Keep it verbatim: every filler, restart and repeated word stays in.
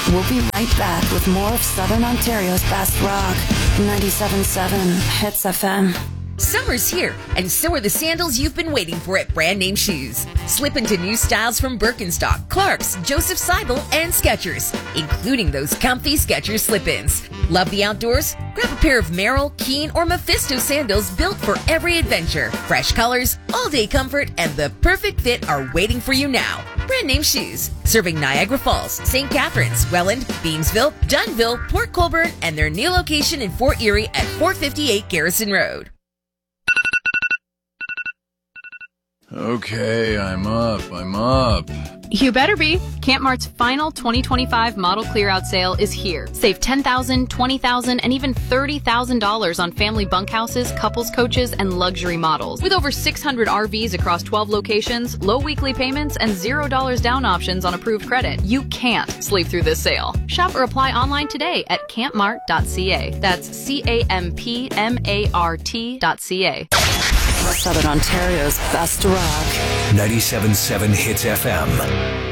We'll be right back with more of Southern Ontario's best rock. ninety-seven point seven Hits F M. Summer's here, and so are the sandals you've been waiting for at Brand Name Shoes. Slip into new styles from Birkenstock, Clarks, Joseph Seibel, and Skechers, including those comfy Skechers slip-ins. Love the outdoors? Grab a pair of Merrill, Keen, or Mephisto sandals built for every adventure. Fresh colors, all-day comfort, and the perfect fit are waiting for you now. Brand Name Shoes, serving Niagara Falls, Saint Catharines, Welland, Beamsville, Dunnville, Port Colborne, and their new location in Fort Erie at four fifty-eight Garrison Road. Okay, I'm up, I'm up. You better be. Camp Mart's final twenty twenty-five model clear-out sale is here. Save ten thousand dollars, twenty thousand dollars, and even thirty thousand dollars on family bunkhouses, couples coaches, and luxury models. With over six hundred R Vs across twelve locations, low weekly payments, and zero dollars down options on approved credit, you can't sleep through this sale. Shop or apply online today at camp mart dot c a. That's C A M P M A R T dot C A. Southern Ontario's best rock. ninety-seven point seven Hits F M.